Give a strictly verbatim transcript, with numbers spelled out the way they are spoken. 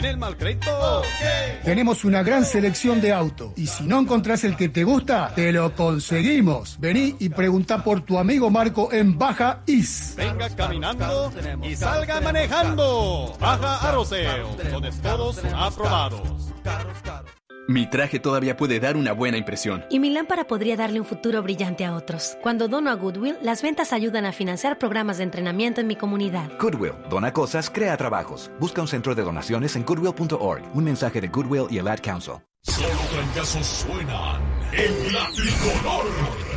el mal crédito. Okay. Tenemos una gran selección de autos y si no encontrás el que te gusta, te lo conseguimos. Vení y preguntá por tu amigo Marco en Baja Is. Venga caminando y salga manejando. Baja Aroseo, donde todos aprobados. Mi traje todavía puede dar una buena impresión. Y mi lámpara podría darle un futuro brillante a otros. Cuando dono a Goodwill, las ventas ayudan a financiar programas de entrenamiento en mi comunidad. Goodwill, dona cosas, crea trabajos. Busca un centro de donaciones en goodwill punto org. Un mensaje de Goodwill y el Ad Council. Solo trancazos suenan en la tricolor.